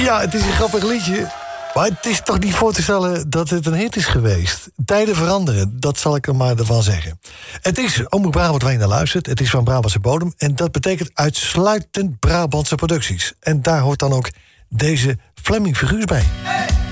Ja, het is een grappig liedje. Maar het is toch niet voor te stellen dat het een hit is geweest. Tijden veranderen, dat zal ik er maar ervan zeggen. Het is Omroep Brabant waar je naar luistert. Het is van Brabantse bodem. En dat betekent uitsluitend Brabantse producties. En daar hoort dan ook deze Flemming Figuurs bij.